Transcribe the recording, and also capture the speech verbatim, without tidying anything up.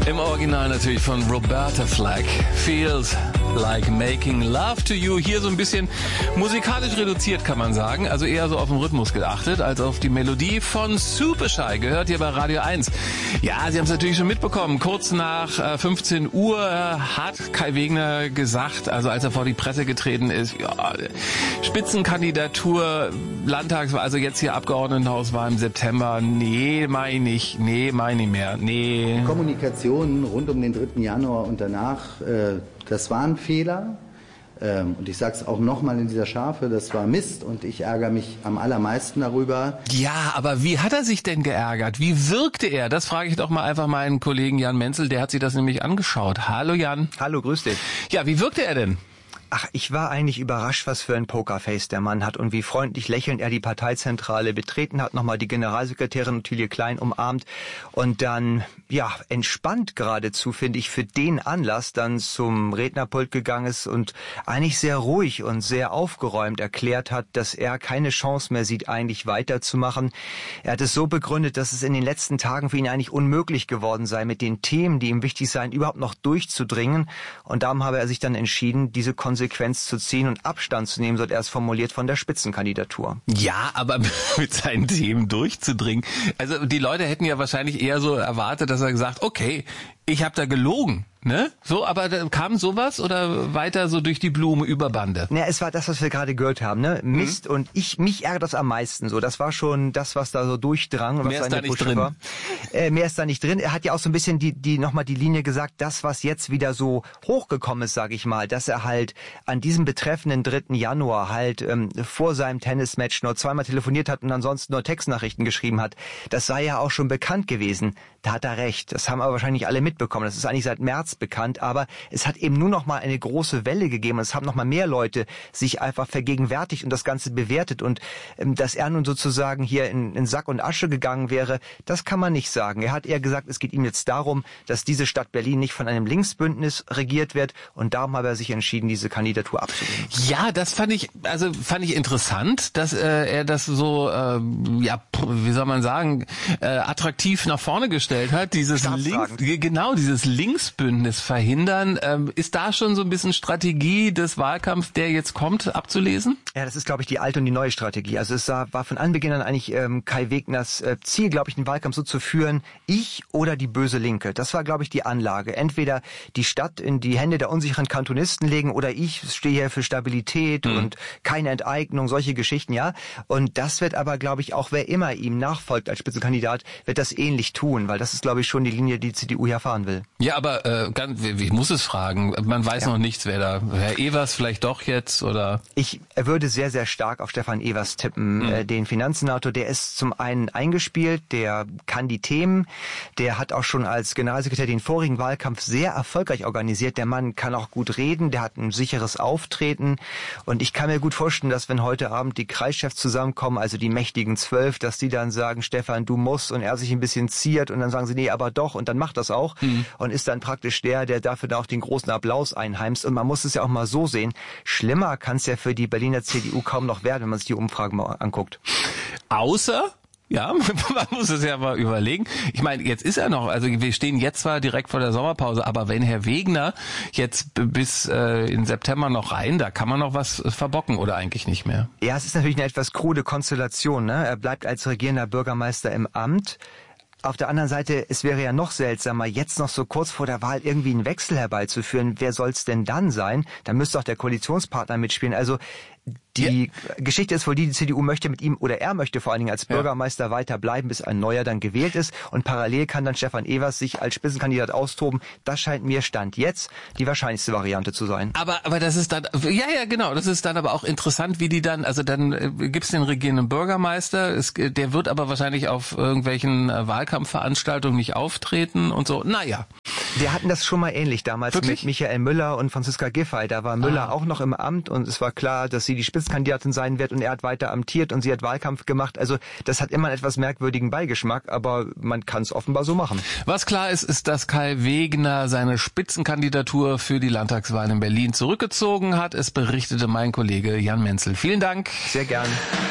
Im Original natürlich von Roberta Flack. Feels like making love to you. Hier so ein bisschen musikalisch reduziert, kann man sagen. Also eher so auf den Rhythmus geachtet, als auf die Melodie von Supershy. Gehört hier bei Radio eins. Ja, Sie haben es natürlich schon mitbekommen. Kurz nach fünfzehn Uhr hat Kai Wegner gesagt, also als er vor die Presse getreten ist, ja, Spitzenkandidatur, Landtagswahl, also jetzt hier Abgeordnetenhaus war im September. Nee, meine ich, nee, meine ich mehr, nee. Kommunikation rund um den dritten Januar und danach, äh, das war ein Fehler. Ähm, und ich sage es auch nochmal in dieser Schärfe, das war Mist und ich ärgere mich am allermeisten darüber. Ja, aber wie hat er sich denn geärgert? Wie wirkte er? Das frage ich doch mal einfach meinen Kollegen Jan Menzel, der hat sich das nämlich angeschaut. Hallo Jan. Hallo, grüß dich. Ja, wie wirkte er denn? Ach, ich war eigentlich überrascht, was für ein Pokerface der Mann hat und wie freundlich lächelnd er die Parteizentrale betreten hat, nochmal die Generalsekretärin Ottilie Klein umarmt und dann, ja, entspannt geradezu, finde ich, für den Anlass dann zum Rednerpult gegangen ist und eigentlich sehr ruhig und sehr aufgeräumt erklärt hat, dass er keine Chance mehr sieht, eigentlich weiterzumachen. Er hat es so begründet, dass es in den letzten Tagen für ihn eigentlich unmöglich geworden sei, mit den Themen, die ihm wichtig seien, überhaupt noch durchzudringen und darum habe er sich dann entschieden, diese Konsequenz Konsequenz zu ziehen und Abstand zu nehmen, so hat er es formuliert, von der Spitzenkandidatur. Ja, aber mit seinen Themen durchzudringen. Also die Leute hätten ja wahrscheinlich eher so erwartet, dass er gesagt, okay, ich habe da gelogen. Ne? So, aber da kam sowas oder weiter so durch die Blume über Bande? Ja, es war das, was wir gerade gehört haben, ne? Mist mhm. und ich, mich ärgert das am meisten so. Das war schon das, was da so durchdrang. Was mehr ist da nicht drin. War. Äh, mehr ist da nicht drin. Er hat ja auch so ein bisschen die, die, nochmal die Linie gesagt, das, was jetzt wieder so hochgekommen ist, sage ich mal, dass er halt an diesem betreffenden dritten Januar halt ähm, vor seinem Tennismatch nur zweimal telefoniert hat und ansonsten nur Textnachrichten geschrieben hat. Das sei ja auch schon bekannt gewesen. Da hat er recht. Das haben aber wahrscheinlich alle mitbekommen. Das ist eigentlich seit März bekannt, aber es hat eben nur noch mal eine große Welle gegeben. Es haben noch mal mehr Leute sich einfach vergegenwärtigt und das Ganze bewertet und ähm, dass er nun sozusagen hier in, in Sack und Asche gegangen wäre, das kann man nicht sagen. Er hat eher gesagt, es geht ihm jetzt darum, dass diese Stadt Berlin nicht von einem Linksbündnis regiert wird und darum hat er sich entschieden, diese Kandidatur abzulehnen. Ja, das fand ich, also fand ich interessant, dass äh, er das so, äh, ja, wie soll man sagen, äh, attraktiv nach vorne gestellt hat. Dieses Links, genau, dieses Linksbündnis verhindern. Ähm, ist da schon so ein bisschen Strategie des Wahlkampfs, der jetzt kommt, abzulesen? Ja, das ist, glaube ich, die alte und die neue Strategie. Also es war von Anbeginn an eigentlich ähm, Kai Wegners äh, Ziel, glaube ich, den Wahlkampf so zu führen, ich oder die böse Linke. Das war, glaube ich, die Anlage. Entweder die Stadt in die Hände der unsicheren Kantonisten legen oder ich stehe hier für Stabilität mhm. und keine Enteignung, solche Geschichten, ja. Und das wird aber, glaube ich, auch wer immer ihm nachfolgt als Spitzenkandidat, wird das ähnlich tun, weil das ist, glaube ich, schon die Linie, die die C D U hier fahren will. Ja, aber äh, ganz, ich muss es fragen. Man weiß ja noch nichts, wer da. Herr Evers vielleicht doch jetzt oder? Ich würde sehr, sehr stark auf Stefan Evers tippen, mhm. äh, den Finanzsenator. Der ist zum einen eingespielt, der kann die Themen, der hat auch schon als Generalsekretär den vorigen Wahlkampf sehr erfolgreich organisiert. Der Mann kann auch gut reden, der hat ein sicheres Auftreten und ich kann mir gut vorstellen, dass wenn heute Abend die Kreischefs zusammenkommen, also die mächtigen Zwölf, dass die dann sagen, Stefan, du musst und er sich ein bisschen ziert und dann sagen sie, nee, aber doch und dann macht das auch mhm. und ist dann praktisch der, der dafür dann auch den großen Applaus einheimst. Und man muss es ja auch mal so sehen, schlimmer kann es ja für die Berliner C D U kaum noch werden, wenn man sich die Umfragen mal anguckt. Außer... Ja, man muss es ja mal überlegen. Ich meine, jetzt ist er noch, also wir stehen jetzt zwar direkt vor der Sommerpause, aber wenn Herr Wegner jetzt bis äh, in September noch rein, da kann man noch was verbocken oder eigentlich nicht mehr? Ja, es ist natürlich eine etwas krude Konstellation, ne? Er bleibt als regierender Bürgermeister im Amt. Auf der anderen Seite, es wäre ja noch seltsamer, jetzt noch so kurz vor der Wahl irgendwie einen Wechsel herbeizuführen. Wer soll's denn dann sein? Da müsste auch der Koalitionspartner mitspielen. Also die ja. Geschichte ist wohl die, die C D U möchte mit ihm, oder er möchte vor allen Dingen als Bürgermeister ja. weiter bleiben, bis ein neuer dann gewählt ist. Und parallel kann dann Stefan Evers sich als Spitzenkandidat austoben. Das scheint mir Stand jetzt die wahrscheinlichste Variante zu sein. Aber aber das ist dann, ja, ja, genau, das ist dann aber auch interessant, wie die dann, also dann äh, gibt's den regierenden Bürgermeister, es, der wird aber wahrscheinlich auf irgendwelchen äh, Wahlkampfveranstaltungen nicht auftreten und so. Naja. Wir hatten das schon mal ähnlich damals Wirklich? mit Michael Müller und Franziska Giffey. Da war Müller ah. auch noch im Amt und es war klar, dass sie die Spitzenkandidatin sein wird und er hat weiter amtiert und sie hat Wahlkampf gemacht. Also das hat immer einen etwas merkwürdigen Beigeschmack, aber man kann es offenbar so machen. Was klar ist, ist, dass Kai Wegner seine Spitzenkandidatur für die Landtagswahl in Berlin zurückgezogen hat. Es berichtete mein Kollege Jan Menzel. Vielen Dank. Sehr gern.